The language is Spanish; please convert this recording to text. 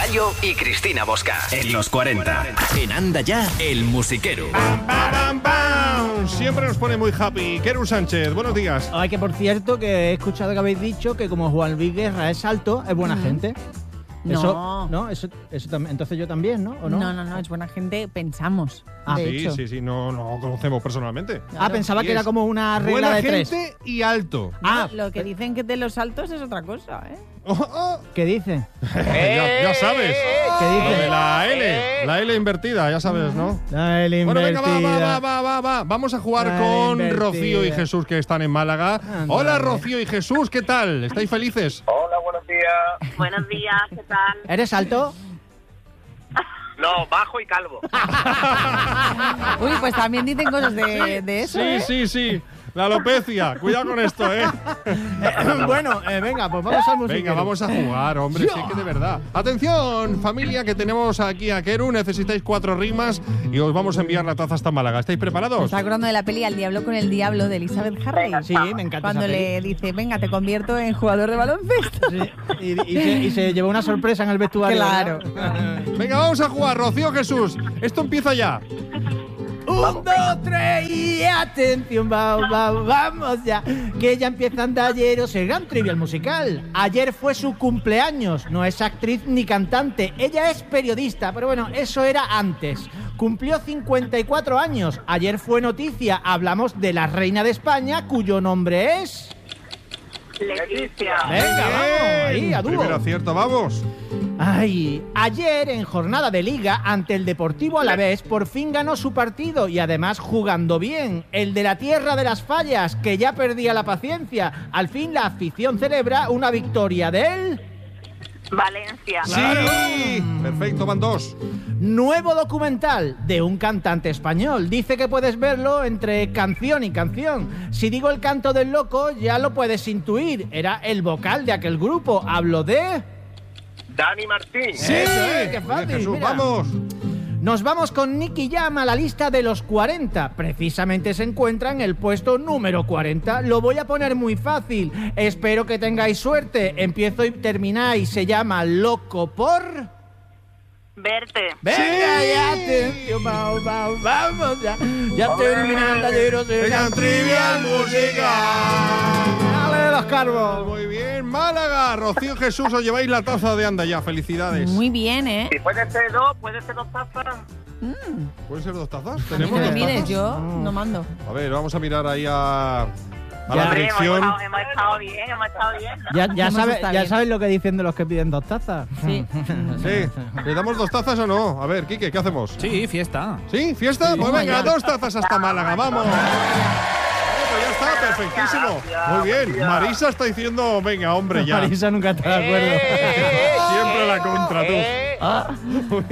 Bayo y Cristina Bosca. En los 40. En Anda Ya, el musiquero. Pam, pam, pam. Siempre nos pone muy happy. Keru Sánchez, buenos días. Ay, que por cierto, que he escuchado que habéis dicho que como Juan Luis Guerra es alto, es buena gente. Eso también. Entonces yo también, ¿no? ¿O no? No, es buena gente, pensamos. Sí, no conocemos personalmente. Claro. Pensaba que era como una regla Buena de tres. gente y alto. Lo que dicen que de los altos es otra cosa, ¿eh? ¿Qué dicen? Ya sabes. ¿Qué Lo dicen? de la L invertida, ya sabes, ¿no? La L Bueno, venga, invertida. va. Vamos a jugar La con invertida. Rocío y Jesús, que están en Málaga. Ándale. Hola, Rocío y Jesús, ¿qué tal? ¿Estáis felices? Hola, buenos días. Buenos días, ¿qué tal? ¿Eres alto? No, bajo y calvo. Uy, pues también dicen cosas de eso, ¿eh? Sí. La alopecia. Cuidado con esto, ¿eh? Bueno, venga, pues vamos al musiquero. Venga, vamos a jugar, hombre, sí que de verdad. Atención, familia, que tenemos aquí a Keru. Necesitáis 4 rimas y os vamos a enviar la taza hasta Málaga. ¿Estáis Me preparados? está acordando de la peli Al diablo con el diablo de Elizabeth Harley. Sí, me encanta Cuando esa peli. le dice, venga, te convierto en jugador de baloncesto. Sí, y se llevó una sorpresa en el vestuario. Claro. ¿verdad? Venga, vamos a jugar, Rocío, Jesús. Esto empieza ya. 1, 2, 3 y atención, vamos ya, que ya empieza Andalleros, el gran trivial musical. Ayer fue su cumpleaños, no es actriz ni cantante, ella es periodista, pero bueno, eso era antes. Cumplió 54 años, ayer fue noticia, hablamos de la reina de España, cuyo nombre es... Leticia. Venga, vamos, ahí, a dúo. Primer acierto, vamos. Ay, ayer en jornada de liga ante el Deportivo Alavés por fin ganó su partido y además jugando bien. El de la tierra de las fallas, que ya perdía la paciencia. Al fin la afición celebra una victoria de él. Valencia. Sí. Perfecto, van 2. Nuevo documental de un cantante español. Dice que puedes verlo entre canción y canción. Si digo el canto del loco, ya lo puedes intuir. Era el vocal de aquel grupo. Hablo de... Dani Martín. Sí. qué fácil, Jesús, mira. vamos. Nos vamos con Nicky Jam a la lista de los 40. Precisamente se encuentra en el puesto número 40. Lo voy a poner muy fácil. Espero que tengáis suerte. Empiezo y termináis. Se llama Loco por... Verte. Venga, ya, atención, vamos ya. Ya termina Andalleros. Venga, trivial musical. Dale los carbos. Muy bien, Málaga. Rocío y Jesús, os lleváis la taza de Anda Ya. Felicidades. Muy bien, ¿eh? Si puede ser dos tazas. ¿Pueden ser 2 tazas? Que ¿Tenemos me 2 mires, tazas? yo no mando. A ver, vamos a mirar ahí a la Ya. dirección. Hemos estado bien, ¿no? Ya Hemos estado bien. sabes lo que dicen de los que piden 2 tazas. Sí. Sí. ¿Le damos 2 tazas o no? A ver, Quique, ¿qué hacemos? Sí, fiesta. ¿Sí? ¿Fiesta? Pues venga, 2 tazas hasta Málaga, vamos. Pues ya está, perfectísimo. Muy bien. Marisa está diciendo, venga, hombre, ya. Marisa nunca está de acuerdo. Siempre la contra tú.